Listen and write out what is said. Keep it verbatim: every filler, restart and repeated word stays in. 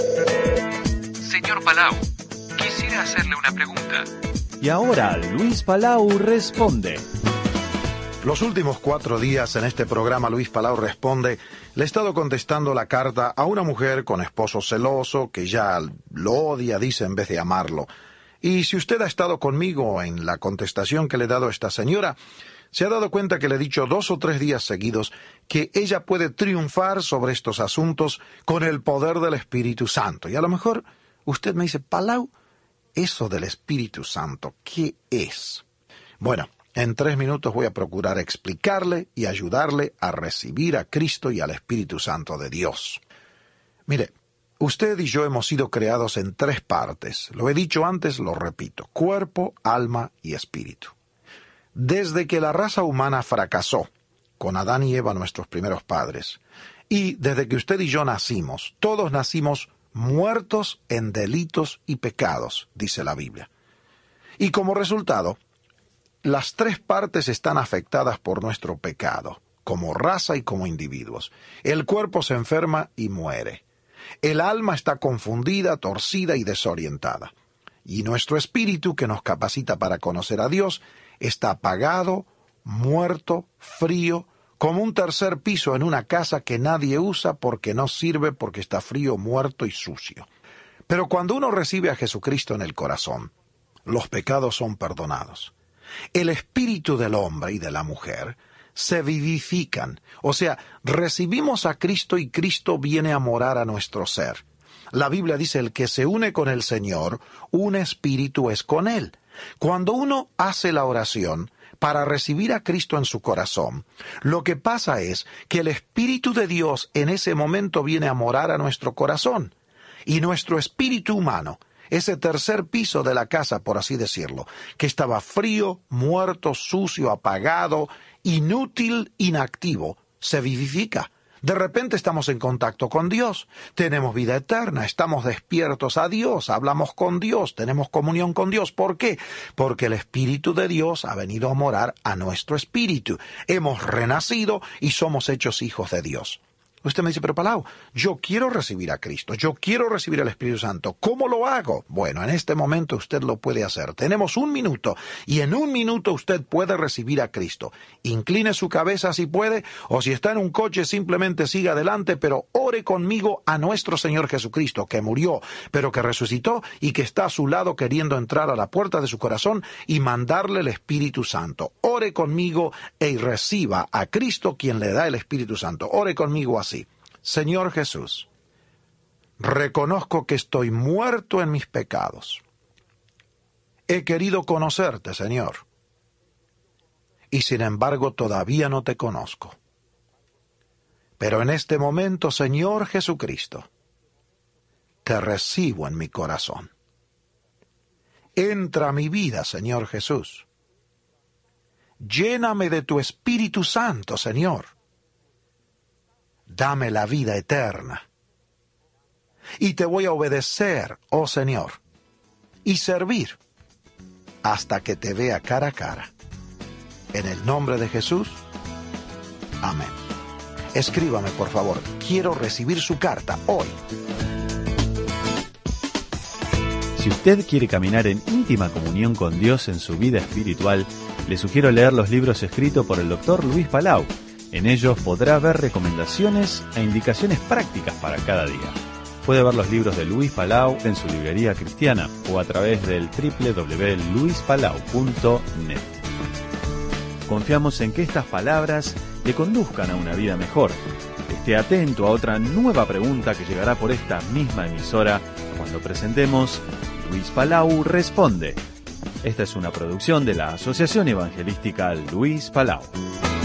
Señor Palau, quisiera hacerle una pregunta. Y ahora Luis Palau responde. Los últimos cuatro días en este programa Luis Palau Responde, le he estado contestando la carta a una mujer con esposo celoso que ya lo odia, dice, en vez de amarlo. Y si usted ha estado conmigo en la contestación que le he dado a esta señora, se ha dado cuenta que le he dicho dos o tres días seguidos que ella puede triunfar sobre estos asuntos con el poder del Espíritu Santo. Y a lo mejor usted me dice, Palau, eso del Espíritu Santo, ¿qué es? Bueno, en tres minutos voy a procurar explicarle y ayudarle a recibir a Cristo y al Espíritu Santo de Dios. Mire, usted y yo hemos sido creados en tres partes. Lo he dicho antes, lo repito: cuerpo, alma y espíritu. Desde que la raza humana fracasó, con Adán y Eva, nuestros primeros padres, y desde que usted y yo nacimos, todos nacimos muertos en delitos y pecados, dice la Biblia. Y como resultado, las tres partes están afectadas por nuestro pecado, como raza y como individuos. El cuerpo se enferma y muere. El alma está confundida, torcida y desorientada. Y nuestro espíritu, que nos capacita para conocer a Dios, está apagado, muerto, frío, como un tercer piso en una casa que nadie usa porque no sirve, porque está frío, muerto y sucio. Pero cuando uno recibe a Jesucristo en el corazón, los pecados son perdonados. El espíritu del hombre y de la mujer se vivifican, o sea, recibimos a Cristo y Cristo viene a morar a nuestro ser. La Biblia dice, el que se une con el Señor, un espíritu es con Él. Cuando uno hace la oración para recibir a Cristo en su corazón, lo que pasa es que el Espíritu de Dios en ese momento viene a morar a nuestro corazón, y nuestro espíritu humano, ese tercer piso de la casa, por así decirlo, que estaba frío, muerto, sucio, apagado, inútil, inactivo, se vivifica. De repente estamos en contacto con Dios, tenemos vida eterna, estamos despiertos a Dios, hablamos con Dios, tenemos comunión con Dios. ¿Por qué? Porque el Espíritu de Dios ha venido a morar a nuestro espíritu. Hemos renacido y somos hechos hijos de Dios. Usted me dice, pero Palau, yo quiero recibir a Cristo, yo quiero recibir al Espíritu Santo. ¿Cómo lo hago? Bueno, en este momento usted lo puede hacer. Tenemos un minuto y en un minuto usted puede recibir a Cristo. Incline su cabeza si puede, o si está en un coche simplemente siga adelante, pero ore conmigo a nuestro Señor Jesucristo, que murió, pero que resucitó y que está a su lado queriendo entrar a la puerta de su corazón y mandarle el Espíritu Santo. Ore conmigo y reciba a Cristo, quien le da el Espíritu Santo. Ore conmigo así. Señor Jesús, reconozco que estoy muerto en mis pecados. He querido conocerte, Señor, y sin embargo todavía no te conozco. Pero en este momento, Señor Jesucristo, te recibo en mi corazón. Entra a mi vida, Señor Jesús. Lléname de tu Espíritu Santo, Señor. Dame la vida eterna. Y te voy a obedecer, oh Señor, y servir hasta que te vea cara a cara. En el nombre de Jesús, amén. Escríbame, por favor. Quiero recibir su carta hoy. Si usted quiere caminar en íntima comunión con Dios en su vida espiritual, le sugiero leer los libros escritos por el doctor Luis Palau. En ellos podrá ver recomendaciones e indicaciones prácticas para cada día. Puede ver los libros de Luis Palau en su librería cristiana o a través del doble u doble u doble u punto luis palau punto net. Confiamos en que estas palabras le conduzcan a una vida mejor. Esté atento a otra nueva pregunta que llegará por esta misma emisora cuando presentemos Luis Palau Responde. Esta es una producción de la Asociación Evangelística Luis Palau.